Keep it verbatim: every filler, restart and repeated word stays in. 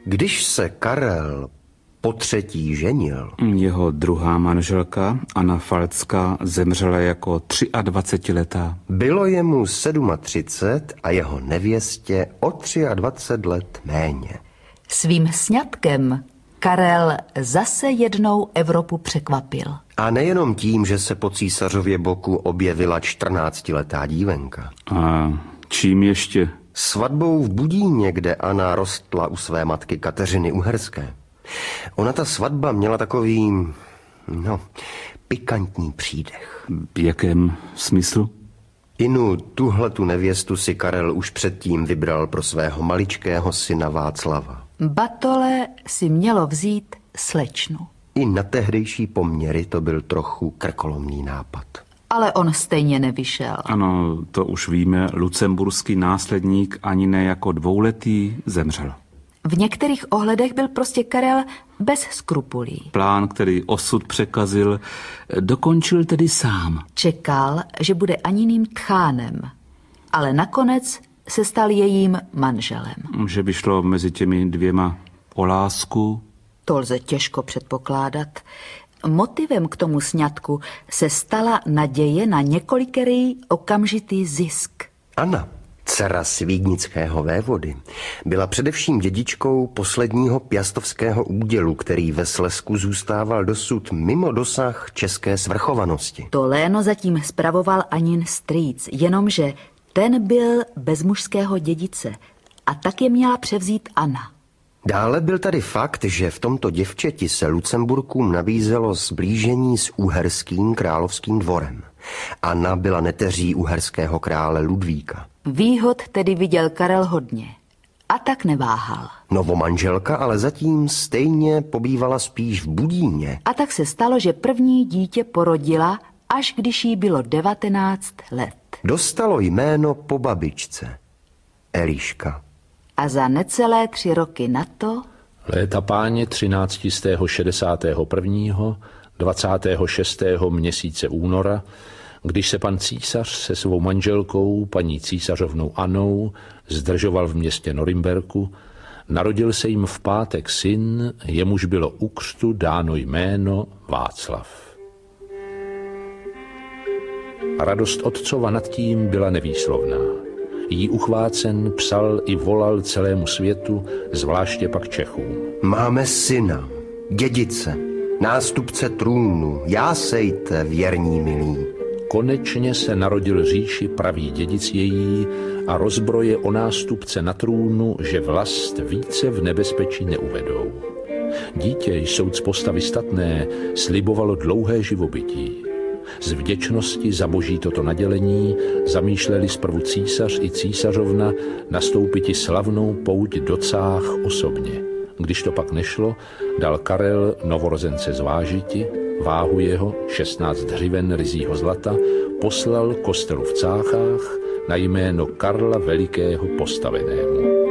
Když se Karel po třetí ženil, jeho druhá manželka, Anna Falcká, zemřela jako dvacetiletá. Bylo jemu třicet sedm a jeho nevěstě o dvacet tři let méně. Svým sňatkem Karel zase jednou Evropu překvapil. A nejenom tím, že se po císařově boku objevila čtrnáctiletá dívenka. A čím ještě? Svatbou v Budíně, kde Anna rostla u své matky Kateřiny Uherské. Ona ta svatba měla takový, no, pikantní přídech. V jakém smyslu? Inu, tuhletu nevěstu si Karel už předtím vybral pro svého maličkého syna Václava. Batole si mělo vzít slečnu. I na tehdejší poměry to byl trochu krkolomný nápad. Ale on stejně nevyšel. Ano, to už víme, lucemburský následník ani ne jako dvouletý zemřel. V některých ohledech byl prostě Karel bez skrupulí. Plán, který osud překazil, dokončil tedy sám. Čekal, že bude Aniným tchánem, ale nakonec se stal jejím manželem. Že by šlo mezi těmi dvěma o lásku? To lze těžko předpokládat. Motivem k tomu sňatku se stala naděje na několikerý okamžitý zisk. Anna, dcera svídnického vévody, byla především dědičkou posledního piastovského údělu, který ve Slezsku zůstával dosud mimo dosah české svrchovanosti. To léno zatím spravoval Anin strýc, jenomže ten byl bez mužského dědice a tak je měla převzít Anna. Dále byl tady fakt, že v tomto děvčeti se Lucemburkům nabízelo sblížení s uherským královským dvorem. Anna byla neteří uherského krále Ludvíka. Výhod tedy viděl Karel hodně a tak neváhal. Novomanželka ale zatím stejně pobývala spíš v Budíně. A tak se stalo, že první dítě porodila, až když jí bylo devatenáct let. Dostalo jméno po babičce. Eliška. A za necelé tři roky na to... Léta páně třináctistého šedesátého prvního, dvacátého šestého měsíce února, když se pan císař se svou manželkou, paní císařovnou Annou, zdržoval v městě Norimberku, narodil se jim v pátek syn, jemuž bylo u křtu dáno jméno Václav. Radost otcova nad tím byla nevýslovná. Jí uchvácen psal i volal celému světu, zvláště pak Čechům. Máme syna, dědice, nástupce trůnu, jásejte, věrní milí. Konečně se narodil říši pravý dědic její a rozbroje o nástupce na trůnu, že vlast více v nebezpečí neuvedou. Dítě, jsouc postavy statné, slibovalo dlouhé živobytí. Z vděčnosti za boží toto nadělení zamýšleli zprvu císař i císařovna nastoupiti slavnou pouť do Cách osobně. Když to pak nešlo, dal Karel novorozence zvážiti, váhu jeho, šestnáct hřiven ryzího zlata, poslal kostelu v Cáchách na jméno Karla Velikého postavenému.